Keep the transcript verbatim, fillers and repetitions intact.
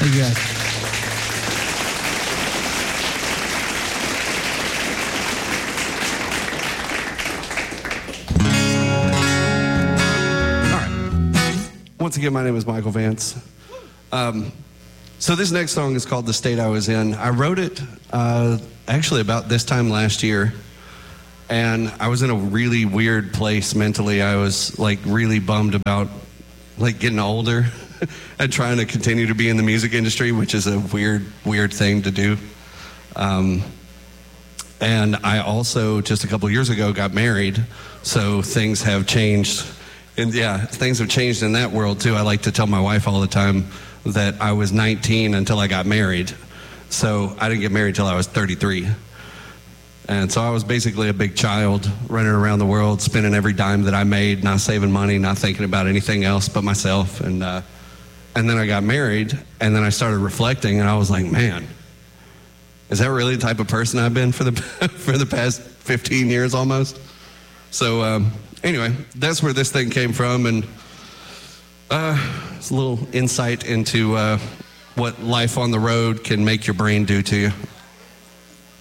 Thank you, guys. Once again, my name is Michael Vance. Um, so this next song is called The State I Was In. I wrote it uh, actually about this time last year, and I was in a really weird place mentally. I was like really bummed about like getting older and trying to continue to be in the music industry, which is a weird, weird thing to do. Um, and I also, just a couple years ago, got married, so things have changed. And yeah, things have changed in that world too. I like to tell my wife all the time that I was nineteen until I got married. So I didn't get married until I was thirty-three. And so I was basically a big child running around the world, spending every dime that I made, not saving money, not thinking about anything else but myself. And uh, and then I got married, and then I started reflecting, and I was like, man, is that really the type of person I've been for the for the past fifteen years almost? So um, anyway, that's where this thing came from, and uh, it's a little insight into uh, what life on the road can make your brain do to you.